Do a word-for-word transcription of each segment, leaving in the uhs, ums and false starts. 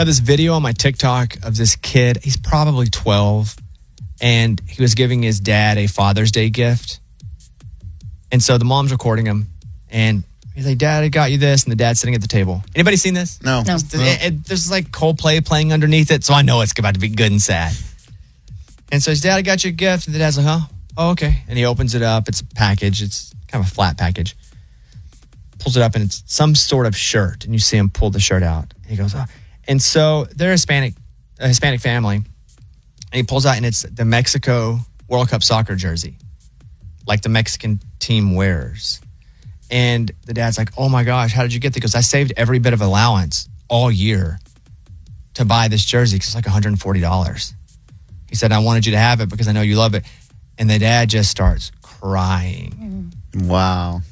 got this video on my TikTok of this kid. He's probably twelve, and he was giving his dad a Father's Day gift. And so the mom's recording him, and he's like, Dad, I got you this. And the dad's sitting at the table. Anybody seen this? No. No. It, it, there's like Coldplay playing underneath it, so I know it's about to be good and sad. And so his dad, I got you a gift. And the dad's like, huh? Oh, okay. And he opens it up. It's a package. It's kind of a flat package. Pulls it up, and it's some sort of shirt. And you see him pull the shirt out. And he goes, oh. And so they're a Hispanic, a Hispanic family. And he pulls out, and it's the Mexico World Cup soccer jersey, like the Mexican team wears. And the dad's like, oh my gosh, how did you get that? Because I saved every bit of allowance all year to buy this jersey because it's like one hundred forty dollars. He said, I wanted you to have it because I know you love it. And the dad just starts crying. Wow.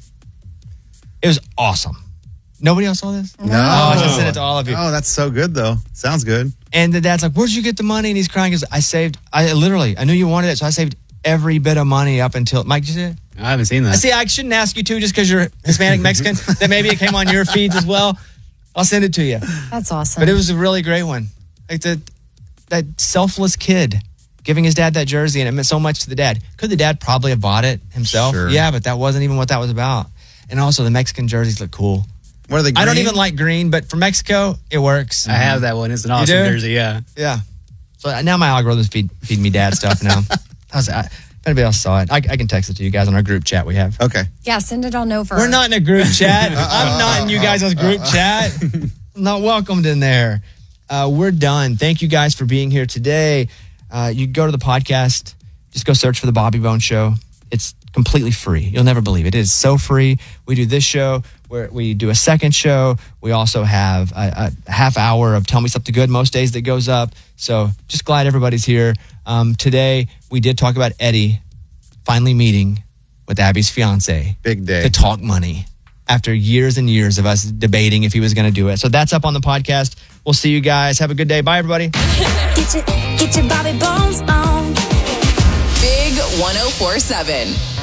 It was awesome. Nobody else saw this? No. Oh, I just sent it to all of you. Oh, that's so good, though. Sounds good. And the dad's like, where'd you get the money? And he's crying because I saved, I literally, I knew you wanted it, so I saved every bit of money up until, Mike, did you see it? I haven't seen that. See, I shouldn't ask you to just because you're Hispanic Mexican. That maybe it came on your feeds as well. I'll send it to you. That's awesome. But it was a really great one. Like the, that selfless kid giving his dad that jersey, and it meant so much to the dad. Could the dad probably have bought it himself? Sure. Yeah, but that wasn't even what that was about. And also, the Mexican jerseys look cool. What are they? I don't green? even like green, but for Mexico, it works. I have that one. It's an awesome do? jersey, yeah. Yeah. So now my algorithms feed, feed me dad stuff now. How's that? If anybody else saw it, I, I can text it to you guys on our group chat we have. Okay. Yeah, send it on over. We're not in a group chat. I'm not in you guys' group chat. I'm not welcomed in there. Uh, we're done. Thank you guys for being here today. Uh, you go to the podcast. Just go search for The Bobby Bones Show. It's completely free. You'll never believe it. It is so free. We do this show. Where we do a second show. We also have a, a half hour of Tell Me Something Good most days that goes up. So just glad everybody's here. Um, today, we did talk about Eddie finally meeting with Abby's fiance. Big day. To talk money after years and years of us debating if he was going to do it. So that's up on the podcast. We'll see you guys. Have a good day. Bye, everybody. Get your, get your Bobby Bones on. Big one oh four seven.